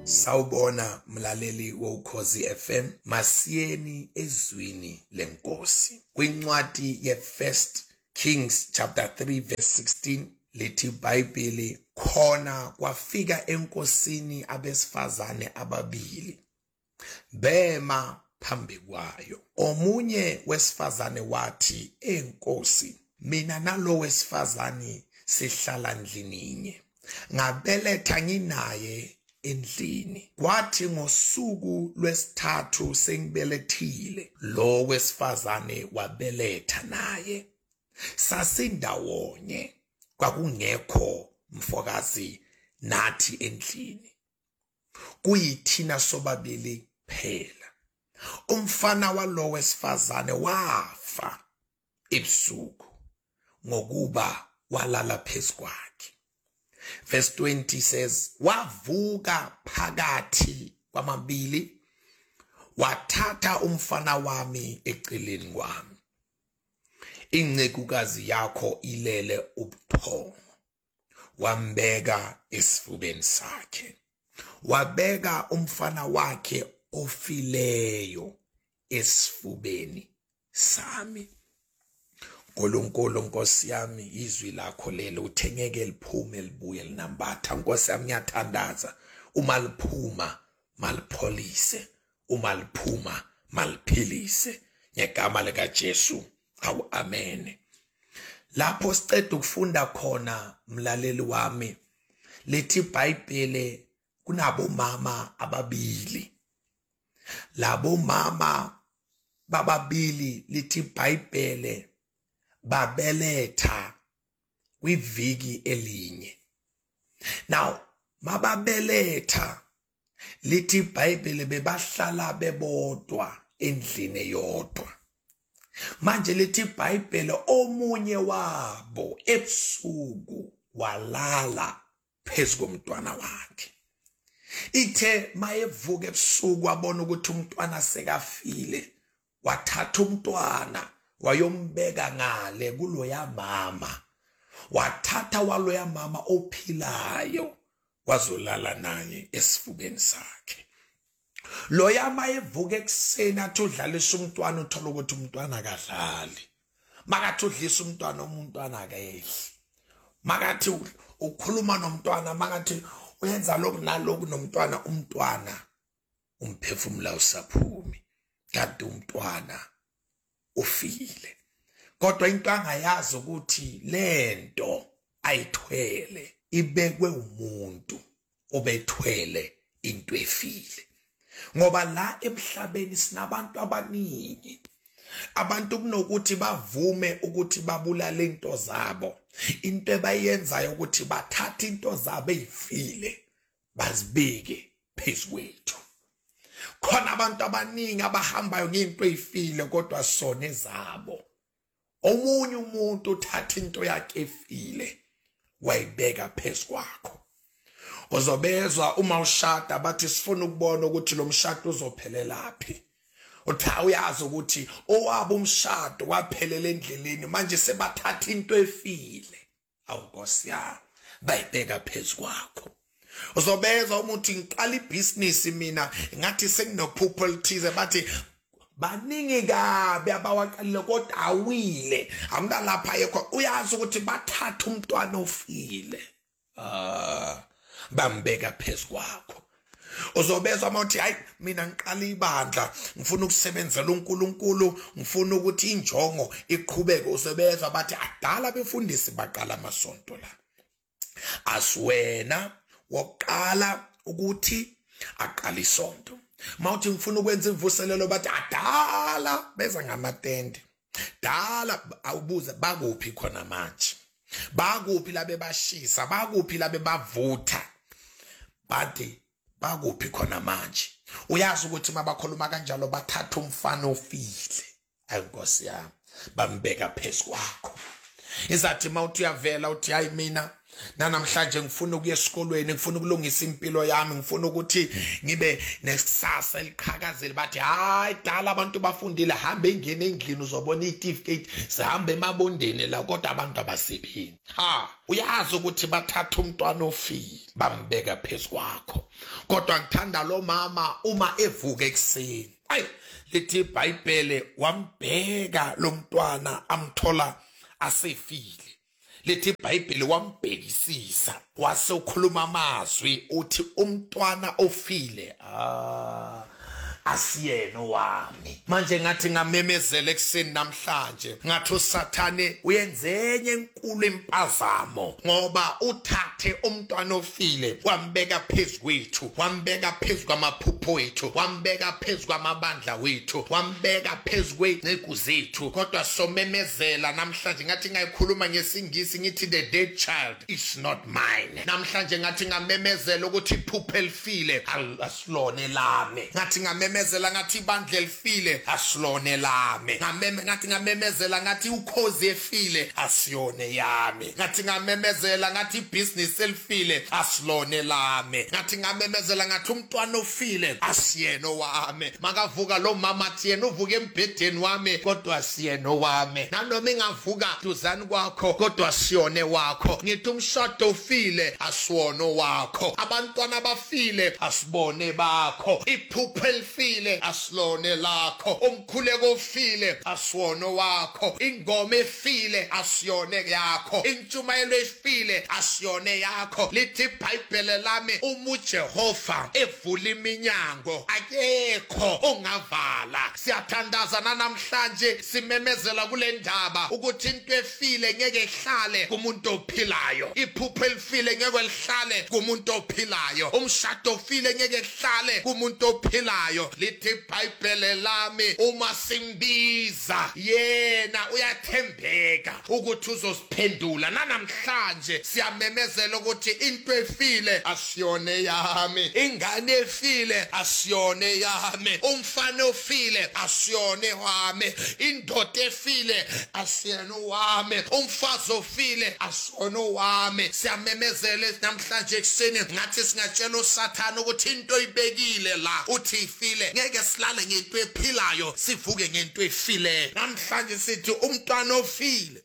Sawubona mlaleli woukhozi FM, masiyeni ezwini lenkosi. Kwincwadi ye-1 Kings chapter 3 verse 16 lithi iBhayibheli, khona kwafika enkosini abesifazane ababili bema phambi kwayo. Omunye wesifazane wathi, "Enkosi, mina nalo wesifazane sihlala ndlininye, ngabeletha nginaye endlini. Kwathi ngosuku lwesithathu sengibelethile, lo wesifazane wabeletha naye. Sasindawonye, kwakungekho mfokazi nathi endlini, kuyithina sobabili phela. Umfana walo wesifazane wafa ebusuku ngokuba walala phezu kwakhe." Verse 20 says, "Wavuka phakathi kwamabili, wathatha umfana wami eceleni kwami. Incekukazi yakho ilele ubuthongo, wambeka esifubeni sakhe. Wabeka umfana wakhe ofileyo esifubeni sami." Nkulunkulu, Nkosi yami, izwi lakho lelo uthengeke liphume libuye linambatha. Nkosi yami, ngiyathandaza uma liphuma malipholise, uma liphuma maliphilise, ngegama likaJesu, awu amen. Lapho siceda ukufunda khona, mlaleli wami, lithi iBhayibheli kunabo mama ababili. Labo mama bababili lithi iBhayibheli babeletha kwiviki elinye. Now, mababeletha lithi iBhayibheli bebahlala bebodwa endlini eyodwa. Manje lithi iBhayibheli omunye wabo ebusuku walala phezu komntwana wakhe. Ithe mayevuka ebusuku wabona ukuthi umntwana sekafile, wathatha umntwana wayombeka ngale kuloya mama, wathatha waloya mama ophilayo wazolala naye esifubeni sakhe. Loya mayevuka ekuseni athi udlalisa umntwana, uthola ukuthi umntwana akadlali. Makathi udlisa umntwana akehli. Makathi ukhuluma nomntwana, makathi uyenza lokhu nalokhu nomntwana, umntwana umphefumula usaphumi, kanti umntwana ufile. Kodwa into angayazi ukuthi lento ayithwele ibekwe umuntu obethwele into efile. Ngoba la emhlabeni sinabantu abaningi, abantu kunokuthi bavume ukuthi babulale into zabo, into ebayenzayo ukuthi bathathe into zabo ezifile bazibeke phezu kwethu. Khona abantu abaningi abahambayo ngento ezifile kodwa sona ezabo. Omunye umuntu uthatha into yakhe efile wayibeka phezu kwakho. Uzobezwa uma ushada bathi sifuna ukubona ukuthi lo mshado uzophelelaphi. Uthi uyazi ukuthi owabo umshado waphelela endleleni, manje sebathatha into efile. Awu Nkosi yami, bayibeka phezu kwakho. Uzobezwa umuthi ngiqala ibhizinisi mina ngathi senginophupho lithize, bathi baningi kabi abawaqalile kodwa awile, amnalapha yekho. Uyazi ukuthi bathatha umntwana ofile bambeka phezu kwakho. Uzobezwa mawuthi hayi mina ngiqala ibandla, ngifuna ukusebenzela uNkulunkulu, ngifuna ukuthi injongo iqhubeke. Uzobezwa bathi adala befundisi baqala amasonto la. Asiwena woqala ukuthi aqala isonto. Mawuthi ngifuna ukwenza imvuselelo bathi adala beza ngamatende. Dala awubuze bakuphi khona manje? Bakuphi la bebashisa? Bakuphi la bebavutha? Bathi bakuphi khona manje? Uyazi ukuthi mabakhuluma kanjalo bathatha umfana ofile, ayi Nkosi yami, bambeka phezu kwakho. Izathi mawuthi uyavela uthi hayi mina Nanamhlanje ngifuna ukuya esikolweni, ngifuna ukulungisa impilo yami, ngifuna ukuthi ngibe nesasa eliqhakazela bathi hayi dala abantu bafundile, hamba engene endlini uzobona icertificate, sihambe emabondeni la kodwa abantu abasebenzi. Uyazi ukuthi bathatha umntwana ofile bambeka phezukwakho. Kodwa ngithanda lo mama uma evuka ekseni. Lithi iBhayibheli wambheka lo mntwana amthola asefile. Lithi iBhayibheli wambhekisisa wase ukhuluma amazwi uthi umntwana ofile asiyena wami. Manje ngathi ngamemezela ekseni namhlanje ngathi uSathane uyenzenye enkulu impazamo ngoba uthathe umntwana ofile wambeka phezukwethu, wambeka phezu kwamaphupho ethu, wambeka phezu kwamabandla wethu, wambeka phezu kweziqu zethu. Kodwa somemezela namhlanje ngathi ngayikhuluma ngesingisi ngithi the dead child is not mine. Namhlanje ngathi ngamemezela ukuthi iphupho elifile asilone lami. Ngathi ngamemezela ngathi ibandla elifile asilone lami. Ngathi ngamemezela ngathi ukhozi efile asiyone yami. Ngathi ngamemezela ngathi ibusiness elifile asilone lami. Ngathi ngamemezela ngathi umntwana ofile asiyena wami. Makavuka lo mama athi yena uvuka embhedeni wami kodwa asiyena wami. Nanoma engavuka duzani kwakho kodwa asiyone wakho. Ngithi umshado ofile asiwona wakho. Abantwana abafile asibone bakho. Iphupho elifile asilone lakho. Umkhuleko ofile asiwona wakho. Ingoma efile asiyone yakho. Intshumayelo efile asiyone yakho. Lithi iBhayibheli lami uJehova evula iminyango akekho ongavala. Siyathandaza namhlanje simemezela kule ndaba ukuthi into efile ngeke ihlale kumuntu ophilayo. Iphupho elifile ngeke lihlale kumuntu ophilayo. Umshado ofile ngeke ihlale kumuntu ophilayo. Lithi iBhayibheli lami uma simbiza yena uyathembeka ukuthi uzosiphendula. Namhlanje siyamemezela ukuthi into efile asiyone yami, ingane efile asiyone yami, umfana ofile asiyone wami, indoda efile asiyona wami, umfazi ofile asiyona wami. Siyamemezela namhlanje ekseni ngathi singatshela uSathane ukuthi into oyibekile la uthi ifile ngeke silale ngento ephilayo sivuke ngento efile. Namhlanje sithi umntwana ofile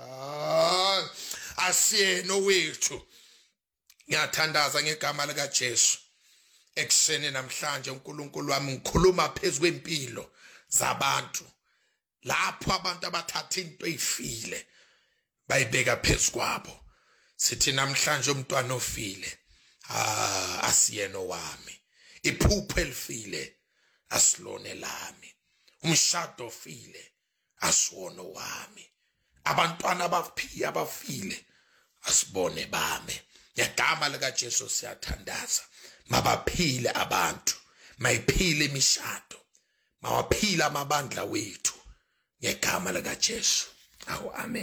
asiyena wethu. Ngiyathandaza ngegama lika Jesu ekseni namhlanje uNkulunkulu wami ngikhuluma phezulu kwempilo zabantu lapho abantu abathatha into efile bayibeka phezulu kwabo. Sithi namhlanje umntwana ofile asiyena wami, iphupho elifile asilone lami, umshado ofile asiwona wami, abantwana abafile asibone bami. Ngegama lika Jesu siyathandaza mabaphile abantu, mayiphile imishado, mawaphile amabandla wethu ngegama lika Jesu. Amen.